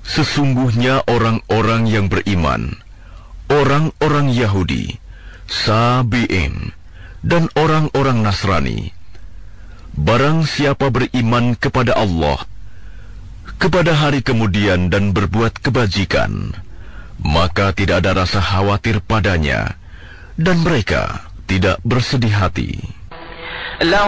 Sesungguhnya orang-orang yang beriman, orang-orang Yahudi, Sabi'in, dan orang-orang Nasrani, barang siapa beriman kepada Allah, kepada hari kemudian dan berbuat kebajikan, maka tidak ada rasa khawatir padanya, dan mereka tidak bersedih hati.